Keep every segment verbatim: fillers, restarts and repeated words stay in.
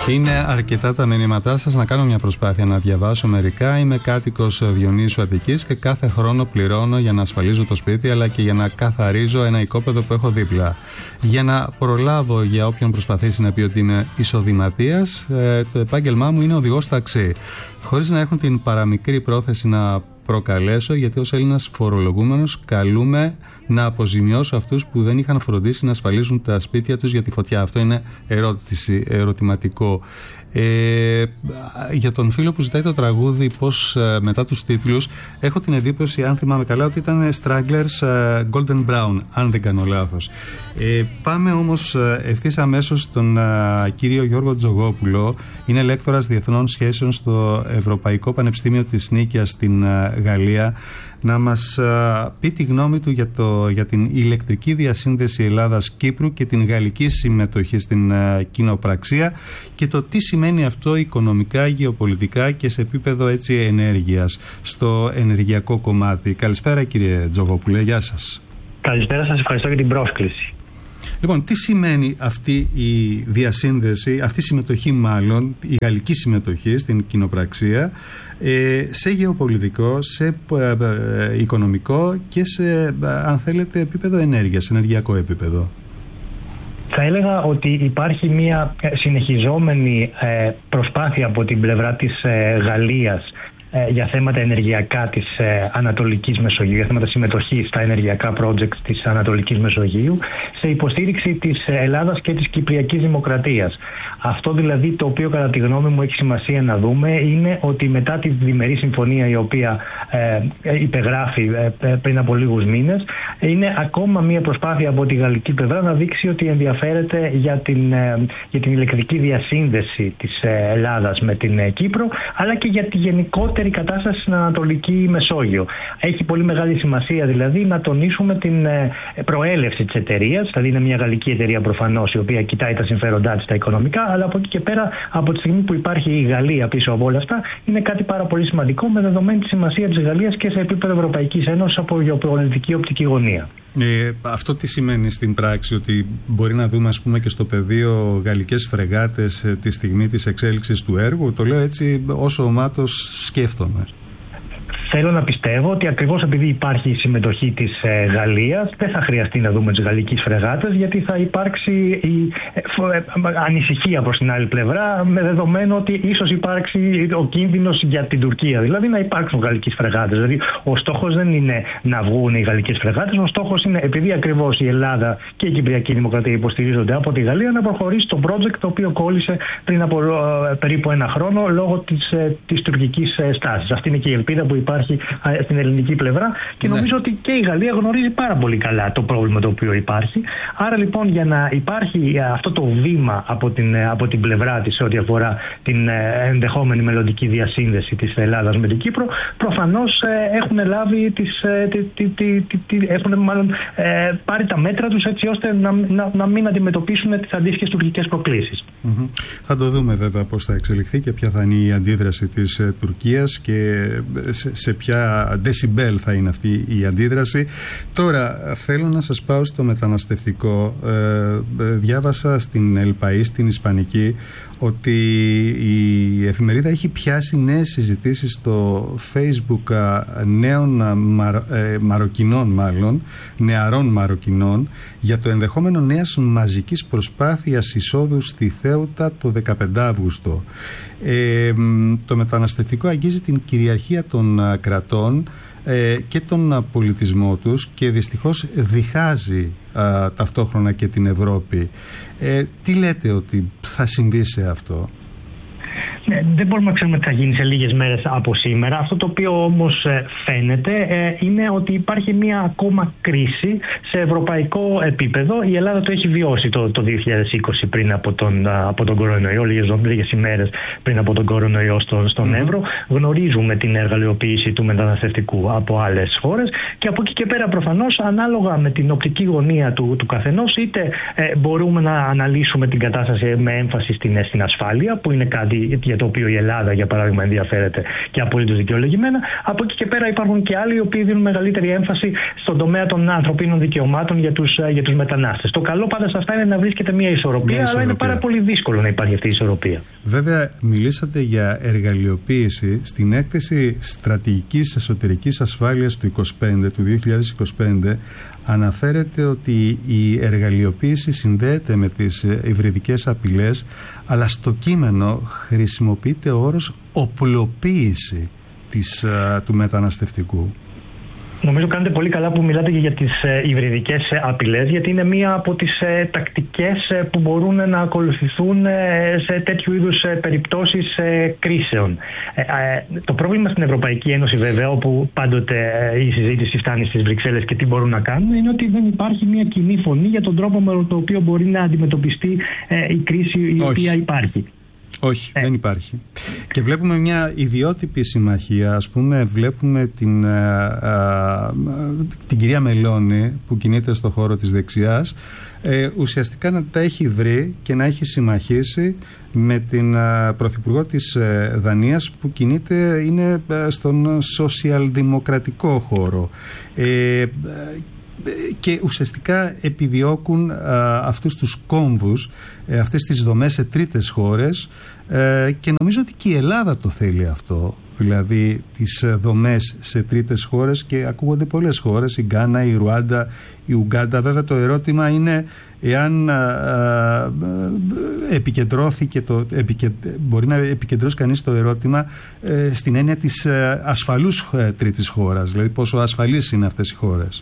Είναι αρκετά τα μηνύματά σας, να κάνω μια προσπάθεια να διαβάσω μερικά. Είμαι κάτοικος Διονύσου Αττικής και κάθε χρόνο πληρώνω για να ασφαλίζω το σπίτι, αλλά και για να καθαρίζω ένα οικόπεδο που έχω δίπλα. Για να προλάβω, για όποιον προσπαθήσει να πει ότι είμαι εισοδηματίας, το επάγγελμά μου είναι οδηγός ταξί. Χωρίς να έχουν την παραμικρή πρόθεση να προκαλέσω, γιατί ως Έλληνας φορολογούμενος καλούμε να αποζημιώσω αυτούς που δεν είχαν φροντίσει να ασφαλίζουν τα σπίτια τους για τη φωτιά. Αυτό είναι ερώτηση, ερωτηματικό. Ε, για τον φίλο που ζητάει το τραγούδι, πώς ε, μετά τους τίτλους, έχω την εντύπωση, αν θυμάμαι καλά, ότι ήταν Stranglers ε, Golden Brown, αν δεν κάνω λάθος. Ε, πάμε όμως ευθύς αμέσως στον ε, κύριο Γιώργο Τζογόπουλο. Είναι λέκτορας διεθνών σχέσεων στο Ευρωπαϊκό Πανεπιστήμιο της Νίκαιας στην ε, Γαλλία, να μας α, πει τη γνώμη του για, το, για την ηλεκτρική διασύνδεση Ελλάδας-Κύπρου και την γαλλική συμμετοχή στην α, κοινοπραξία και το τι σημαίνει αυτό οικονομικά, γεωπολιτικά και σε επίπεδο έτσι ενέργειας στο ενεργειακό κομμάτι. Καλησπέρα κύριε Τζογόπουλε, γεια σας. Καλησπέρα, σας ευχαριστώ για την πρόσκληση. Λοιπόν, τι σημαίνει αυτή η διασύνδεση, αυτή η συμμετοχή μάλλον, η γαλλική συμμετοχή στην κοινοπραξία, ε, σε γεωπολιτικό, σε ε, οικονομικό και σε, αν θέλετε, επίπεδο ενέργειας, ενεργειακό επίπεδο? Θα έλεγα ότι υπάρχει μια συνεχιζόμενη ε, προσπάθεια από την πλευρά της ε, Γαλλίας για θέματα ενεργειακά της ε, Ανατολικής Μεσογείου, για θέματα συμμετοχής στα ενεργειακά projects της Ανατολικής Μεσογείου, σε υποστήριξη της Ελλάδας και της Κυπριακής Δημοκρατίας. Αυτό δηλαδή το οποίο κατά τη γνώμη μου έχει σημασία να δούμε είναι ότι μετά τη διμερή συμφωνία η οποία ε, υπεγράφει ε, πριν από λίγους μήνες, είναι ακόμα μια προσπάθεια από τη γαλλική πλευρά να δείξει ότι ενδιαφέρεται για την, ε, για την ηλεκτρική διασύνδεση της ε, Ελλάδας με την ε, Κύπρο, αλλά και για τη γενικότερη κατάσταση στην Ανατολική Μεσόγειο. Έχει πολύ μεγάλη σημασία δηλαδή να τονίσουμε την ε, προέλευση της εταιρείας, δηλαδή είναι μια γαλλική εταιρεία προφανώς η οποία κοιτάει τα συμφέροντά της τα οικονομικά, αλλά από εκεί και πέρα, από τη στιγμή που υπάρχει η Γαλλία πίσω από όλα αυτά, είναι κάτι πάρα πολύ σημαντικό με δεδομένη τη σημασία της Γαλλίας και σε επίπεδο Ευρωπαϊκής Ένωσης από γεωπολιτική οπτική γωνία. Ε, αυτό τι σημαίνει στην πράξη, ότι μπορεί να δούμε ας πούμε και στο πεδίο γαλλικές φρεγάτες ε, τη στιγμή της εξέλιξης του έργου? Το λέω έτσι όσο ο μάτος σκέφτομαι. Θέλω να πιστεύω ότι ακριβώς επειδή υπάρχει η συμμετοχή της ε, Γαλλίας, δεν θα χρειαστεί να δούμε τις γαλλικές φρεγάτες, γιατί θα υπάρξει η ε, ε, ανησυχία προς την άλλη πλευρά, με δεδομένο ότι ίσως υπάρξει ο κίνδυνος για την Τουρκία, δηλαδή να υπάρξουν γαλλικές φρεγάτες. Δηλαδή, ο στόχος δεν είναι να βγουν οι γαλλικές φρεγάτες, ο στόχος είναι, επειδή ακριβώς η Ελλάδα και η Κυπριακή Δημοκρατία υποστηρίζονται από τη Γαλλία, να προχωρήσει το project το οποίο κόλλησε πριν από ε, περίπου ένα χρόνο λόγω της, ε, της τουρκικής ε, στάσης. Αυτή είναι και η ελπίδα που υπάρχει στην ελληνική πλευρά και νομίζω ναι. ότι και η Γαλλία γνωρίζει πάρα πολύ καλά το πρόβλημα το οποίο υπάρχει. Άρα λοιπόν, για να υπάρχει αυτό το βήμα από την, από την πλευρά της ό,τι αφορά την ενδεχόμενη μελλοντική διασύνδεση της Ελλάδας με την Κύπρο, προφανώς έχουν λάβει τις, τι, τι, τι, τι, έχουν μάλλον πάρει τα μέτρα τους έτσι ώστε να, να, να μην αντιμετωπίσουν τις αντίστοιχες τουρκικές προκλήσεις. Mm-hmm. Θα το δούμε βέβαια πώς θα εξελιχθεί και ποια θα είναι η αντίδραση της ε, Τουρκίας και σε, σε ποια decibel θα είναι αυτή η αντίδραση. Τώρα θέλω να σας πάω στο μεταναστευτικό. Ε, διάβασα στην El País, στην Ισπανική, ότι η εφημερίδα έχει πιάσει νέες συζητήσεις στο Facebook νέων Μαρο, ε, Μαροκινών μάλλον, νεαρών Μαροκινών, για το ενδεχόμενο νέας μαζικής προσπάθειας εισόδου στη Θέουτα το δεκαπέντε Αυγούστου. Ε, το μεταναστευτικό αγγίζει την κυριαρχία των κρατών ε, και τον πολιτισμό τους και δυστυχώς διχάζει α, ταυτόχρονα και την Ευρώπη. Ε, τι λέτε ότι θα συμβεί σε αυτό? Ναι, δεν μπορούμε να ξέρουμε τι θα γίνει σε λίγες μέρες από σήμερα. Αυτό το οποίο όμως φαίνεται είναι ότι υπάρχει μια ακόμα κρίση σε ευρωπαϊκό επίπεδο. Η Ελλάδα το έχει βιώσει το, το δύο χιλιάδες είκοσι πριν από τον, από τον κορονοϊό, λίγες, λίγες ημέρες πριν από τον κορονοϊό στο, στον mm-hmm. Εύρο. Γνωρίζουμε την εργαλειοποίηση του μεταναστευτικού από άλλες χώρες και από εκεί και πέρα προφανώς ανάλογα με την οπτική γωνία του, του καθενός, είτε ε, μπορούμε να αναλύσουμε την κατάσταση με έμφαση στην, στην ασφάλεια, που είναι κάτι για το οποίο η Ελλάδα, για παράδειγμα, ενδιαφέρεται και απολύτως δικαιολογημένα. Από εκεί και πέρα υπάρχουν και άλλοι οι οποίοι δίνουν μεγαλύτερη έμφαση στον τομέα των ανθρωπίνων δικαιωμάτων για τους, για τους μετανάστες. Το καλό πάντα σε αυτά είναι να βρίσκεται μια ισορροπία, μια ισορροπία, αλλά είναι πάρα πολύ δύσκολο να υπάρχει αυτή η ισορροπία. Βέβαια, μιλήσατε για εργαλειοποίηση. Στην έκθεση στρατηγικής εσωτερικής ασφάλειας του, είκοσι πέντε, του δύο χιλιάδες είκοσι πέντε αναφέρεται ότι η εργαλειοποίηση συνδέεται με τις υβριδικές απειλές, αλλά στο κείμενο χρησιμοποιείται ο όρος οπλοποίηση της, του μεταναστευτικού. Νομίζω κάνετε πολύ καλά που μιλάτε για τις ε, υβριδικές απειλές, γιατί είναι μία από τις ε, τακτικές ε, που μπορούν να ακολουθηθούν ε, σε τέτοιου είδους ε, περιπτώσεις ε, κρίσεων. Ε, ε, το πρόβλημα στην Ευρωπαϊκή Ένωση, βέβαια, όπου πάντοτε ε, η συζήτηση φτάνει στις Βρυξέλλες και τι μπορούν να κάνουν, είναι ότι δεν υπάρχει μία κοινή φωνή για τον τρόπο με τον οποίο μπορεί να αντιμετωπιστεί ε, η κρίση η Όχι. οποία υπάρχει. Όχι, ε. δεν υπάρχει. Και βλέπουμε μια ιδιότυπη συμμαχία, ας πούμε, βλέπουμε την, α, α, την κυρία Μελώνη που κινείται στο χώρο της δεξιάς, ε, ουσιαστικά να τα έχει βρει και να έχει συμμαχίσει με την α, πρωθυπουργό της ε, Δανίας που κινείται, είναι α, στον σοσιαλδημοκρατικό χώρο. Ε, και ουσιαστικά επιδιώκουν α, αυτούς τους κόμβους, ε, αυτές τις δομές σε τρίτες χώρες, ε, και νομίζω ότι και η Ελλάδα το θέλει αυτό, δηλαδή τις δομές σε τρίτες χώρες, και ακούγονται πολλές χώρες, η Γκάνα, η Ρουάντα, η Ουγκάντα. Βέβαια το ερώτημα είναι εάν α, α, επικεντρώθηκε το, επικεντ, μπορεί να επικεντρώσει κανείς το ερώτημα ε, στην έννοια της ε, ασφαλούς ε, τρίτης χώρας, δηλαδή πόσο ασφαλείς είναι αυτές οι χώρες.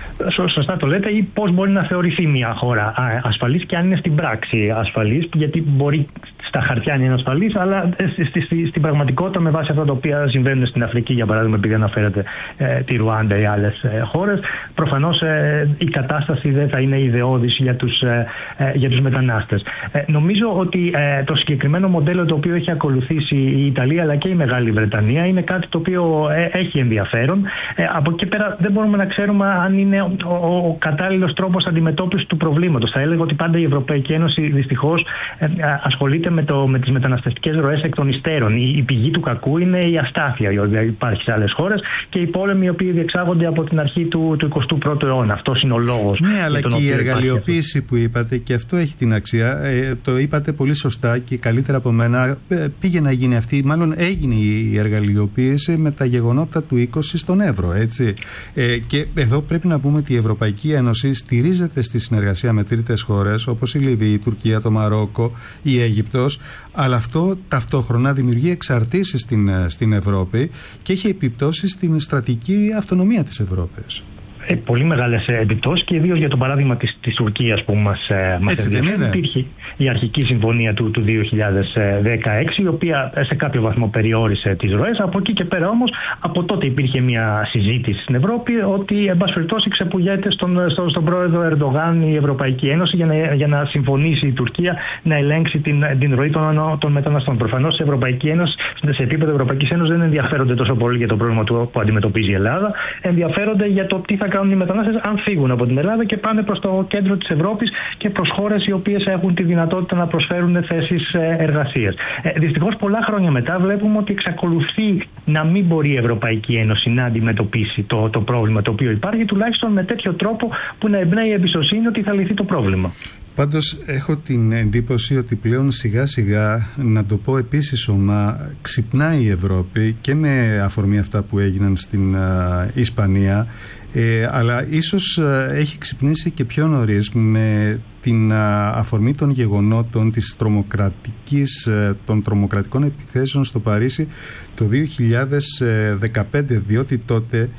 Σωστά το λέτε, ή πώς μπορεί να θεωρηθεί μια χώρα ασφαλής και αν είναι στην πράξη ασφαλής, γιατί μπορεί στα χαρτιά να είναι ασφαλής, αλλά στη, στη, στην πραγματικότητα, με βάση αυτά τα οποία συμβαίνουν στην Αφρική, για παράδειγμα, επειδή αναφέρετε ε, τη Ρουάντα ή άλλες ε, χώρες, προφανώς ε, η κατάσταση δεν θα είναι ιδεώδης για τους, ε, ε, για τους μετανάστες. Ε, νομίζω ότι ε, το συγκεκριμένο μοντέλο το οποίο έχει ακολουθήσει η Ιταλία αλλά και η Μεγάλη Βρετανία είναι κάτι το οποίο ε, έχει ενδιαφέρον. Ε, από εκεί πέρα δεν μπορούμε να ξέρουμε αν είναι ο, ο, ο κατάλληλος τρόπος αντιμετώπισης του προβλήματος. Θα έλεγα ότι πάντα η Ευρωπαϊκή Ένωση δυστυχώς ε, ασχολείται με, το, με τις μεταναστευτικές ροές εκ των υστέρων. Η, η πηγή του κακού είναι η αστάθεια η οποία υπάρχει σε άλλες χώρες και οι πόλεμοι οι οποίοι διεξάγονται από την αρχή του, του εικοστού πρώτου αιώνα. Αυτός είναι ο λόγος. Ναι, αλλά και η εργαλειοποίηση που είπατε, και αυτό έχει την αξία. Ε, το είπατε πολύ σωστά και καλύτερα από μένα. Ε, πήγε να γίνει αυτή, μάλλον έγινε η εργαλειοποίηση με τα γεγονότα του είκοσι στον Εύρο. Έτσι. Ε, και εδώ πρέπει να πούμε ότι η Ευρωπαϊκή Ένωση στηρίζεται στη συνεργασία με τρίτες χώρες όπως η Λιβύη, η Τουρκία, το Μαρόκο, η Αίγυπτος, αλλά αυτό ταυτόχρονα δημιουργεί εξαρτήσεις στην, στην Ευρώπη και έχει επιπτώσεις στην στρατηγική αυτονομία της Ευρώπης. Ε, πολύ μεγάλες επιπτώσεις και ιδίως για το παράδειγμα της, της Τουρκίας που μας, μας ενδιαφέρει. Υπήρχε η αρχική συμφωνία του, του δύο χιλιάδες δεκαέξι, η οποία σε κάποιο βαθμό περιόρισε τις ροές. Από εκεί και πέρα όμως, από τότε υπήρχε μια συζήτηση στην Ευρώπη ότι εν πάση περιπτώσει ξεπουλιέται στον, στον, στον πρόεδρο Ερντογάν η Ευρωπαϊκή Ένωση για να, για να συμφωνήσει η Τουρκία να ελέγξει την, την ροή των, των μεταναστών. Προφανώς η Ευρωπαϊκή Ένωση, σε επίπεδο Ευρωπαϊκής Ένωσης, δεν ενδιαφέρονται τόσο πολύ για το πρόβλημα του, που αντιμετωπίζει η Ελλάδα. Ενδιαφέρονται για το τι θα κάνουν οι μετανάστες αν φύγουν από την Ελλάδα και πάνε προς το κέντρο της Ευρώπης και προς χώρες οι οποίες έχουν τη δυνατότητα να προσφέρουν θέσεις εργασίας. Ε, δυστυχώς, πολλά χρόνια μετά βλέπουμε ότι εξακολουθεί να μην μπορεί η Ευρωπαϊκή Ένωση να αντιμετωπίσει το, το πρόβλημα το οποίο υπάρχει, τουλάχιστον με τέτοιο τρόπο που να εμπνέει η εμπιστοσύνη ότι θα λυθεί το πρόβλημα. Πάντως έχω την εντύπωση ότι πλέον σιγά σιγά, να το πω επίσης ομά, ξυπνάει η Ευρώπη και με αφορμή αυτά που έγιναν στην α, Ισπανία, ε, αλλά ίσως α, έχει ξυπνήσει και πιο νωρίς με την α, αφορμή των γεγονότων της τρομοκρατικής, α, των τρομοκρατικών επιθέσεων στο Παρίσι το δύο χιλιάδες δεκαπέντε, διότι τότε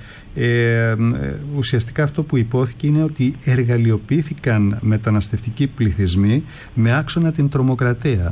Ε, ουσιαστικά αυτό που υπόθηκε είναι ότι εργαλειοποιήθηκαν μεταναστευτικοί πληθυσμοί με άξονα την τρομοκρατία.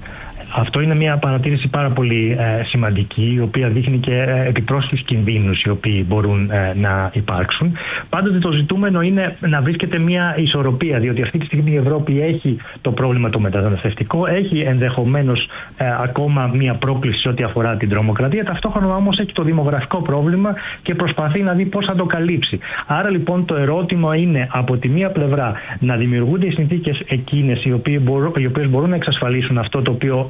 Αυτό είναι μια παρατήρηση πάρα πολύ ε, σημαντική, η οποία δείχνει και ε, επιπρόσθετους κινδύνους οι οποίοι μπορούν ε, να υπάρξουν. Πάντοτε το ζητούμενο είναι να βρίσκεται μια ισορροπία, διότι αυτή τη στιγμή η Ευρώπη έχει το πρόβλημα το μεταναστευτικό, έχει ενδεχομένως ε, ακόμα μια πρόκληση σε ό,τι αφορά την τρομοκρατία, ταυτόχρονα όμως έχει το δημογραφικό πρόβλημα και προσπαθεί να δει πώς θα το καλύψει. Άρα λοιπόν το ερώτημα είναι από τη μία πλευρά να δημιουργούνται οι συνθήκες εκείνες οι οποίες μπορούν, οι οποίες μπορούν να εξασφαλίσουν αυτό το οποίο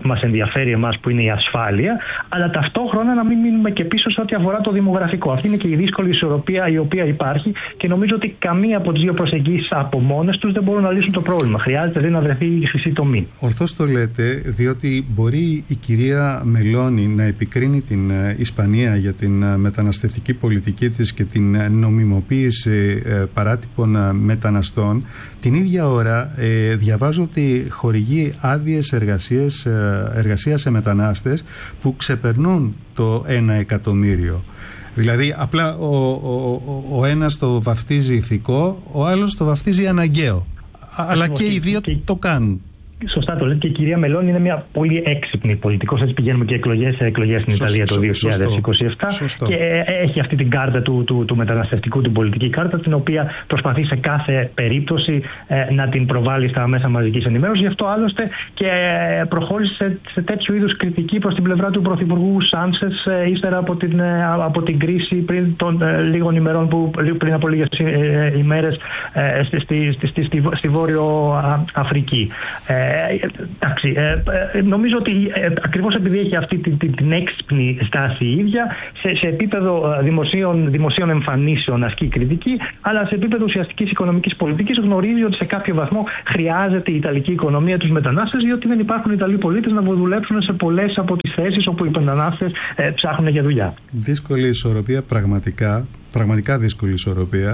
μας ενδιαφέρει εμάς, που είναι η ασφάλεια, αλλά ταυτόχρονα να μην μείνουμε και πίσω σε ό,τι αφορά το δημογραφικό. Αυτή είναι και η δύσκολη ισορροπία η οποία υπάρχει και νομίζω ότι καμία από τις δύο προσεγγίσεις από μόνες τους δεν μπορούν να λύσουν το πρόβλημα. Χρειάζεται δηλαδή να βρεθεί η χρυσή τομή. Ορθώς το λέτε, διότι μπορεί η κυρία Μελώνη να επικρίνει την Ισπανία για την μεταναστευτική πολιτική της και την νομιμοποίηση παράτυπων μεταναστών. Την ίδια ώρα ε, διαβάζω ότι χορηγεί άδειες εργασίες, εργασία σε μετανάστες που ξεπερνούν το ένα εκατομμύριο. Δηλαδή απλά ο, ο, ο, ο ένας το βαφτίζει ηθικό, ο άλλος το βαφτίζει αναγκαίο. Αλλά και οι δύο και... το κάνουν. Σωστά το λέτε, και η κυρία Μελώνη είναι μια πολύ έξυπνη πολιτικός. Έτσι πηγαίνουμε και εκλογές σε εκλογές στην Ιταλία το δύο χιλιάδες είκοσι επτά. Σωστό. Και έχει αυτή την κάρτα του, του, του μεταναστευτικού, την πολιτική κάρτα, την οποία προσπαθεί σε κάθε περίπτωση ε, να την προβάλλει στα μέσα μαζικής ενημέρωσης. Γι' αυτό άλλωστε και προχώρησε σε, σε τέτοιου είδους κριτική προς την πλευρά του Πρωθυπουργού Σάντσες ε, ύστερα από την, ε, από την κρίση πριν των ε, λίγων ημερών, που, πριν από λίγες ε, ημέρες ε, στη, στη, στη, στη, στη, στη Βόρειο Αφρική. Ε, εντάξει, ε, ε, νομίζω ότι ε, ακριβώς επειδή έχει αυτή την, την, την έξυπνη στάση η ίδια, σε, σε επίπεδο δημοσίων, δημοσίων εμφανίσεων ασκεί κριτική, αλλά σε επίπεδο ουσιαστικής οικονομικής πολιτικής γνωρίζει ότι σε κάποιο βαθμό χρειάζεται η Ιταλική οικονομία τους μετανάστες, διότι δεν υπάρχουν Ιταλοί πολίτες να δουλέψουν σε πολλές από τις θέσεις όπου οι μετανάστες ε, ψάχνουν για δουλειά. Δύσκολη ισορροπία πραγματικά. Πραγματικά δύσκολη ισορροπία.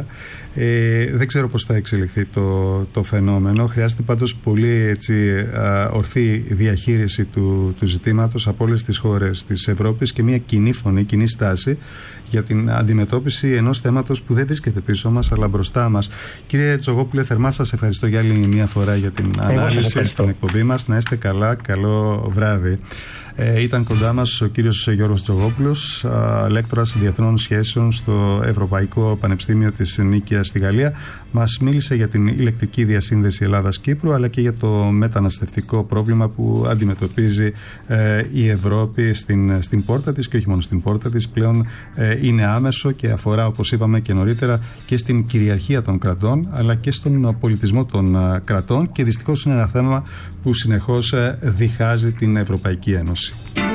Ε, δεν ξέρω πώς θα εξελιχθεί το, το φαινόμενο. Χρειάζεται πάντως πολύ έτσι, α, ορθή διαχείριση του, του ζητήματος από όλες τις χώρες της Ευρώπης και μια κοινή φωνή, κοινή στάση για την αντιμετώπιση ενός θέματος που δεν βρίσκεται πίσω μας αλλά μπροστά μας. Κύριε Τζογόπουλε, θερμά σας ευχαριστώ για άλλη μια φορά για την ανάλυση στην εκπομπή μας. Να είστε καλά, καλό βράδυ. Ε, ήταν κοντά μας ο κύριος Γιώργος Τζογόπουλος, λέκτορας διεθνών σχέσεων στο Ευρωπαϊκό Πανεπιστήμιο της Νίκαιας στη Γαλλία. Μας μίλησε για την ηλεκτρική διασύνδεση Ελλάδας-Κύπρου, αλλά και για το μεταναστευτικό πρόβλημα που αντιμετωπίζει ε, η Ευρώπη στην, στην πόρτα της, και όχι μόνο στην πόρτα της, πλέον ε, είναι άμεσο και αφορά, όπως είπαμε και νωρίτερα, και στην κυριαρχία των κρατών, αλλά και στον πολιτισμό των ε, κρατών, και δυστυχώς είναι ένα θέμα που συνεχώς ε, διχάζει την Ευρωπαϊκή Ένωση.